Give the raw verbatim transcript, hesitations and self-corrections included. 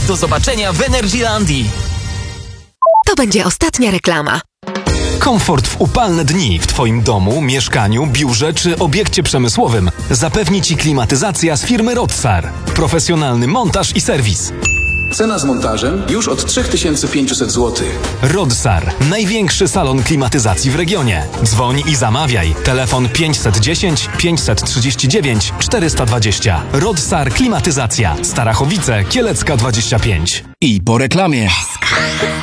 Do zobaczenia w Energylandii. To będzie ostatnia reklama. Komfort w upalne dni w Twoim domu, mieszkaniu, biurze czy obiekcie przemysłowym zapewni Ci klimatyzacja z firmy Rodsar. Profesjonalny montaż i serwis. Cena z montażem już od trzy tysiące pięćset złotych. Rodsar. Największy salon klimatyzacji w regionie. Dzwoń i zamawiaj. Telefon pięćset dziesięć, pięćset trzydzieści dziewięć, czterysta dwadzieścia. Rodsar Klimatyzacja. Starachowice, Kielecka dwadzieścia pięć. I po reklamie.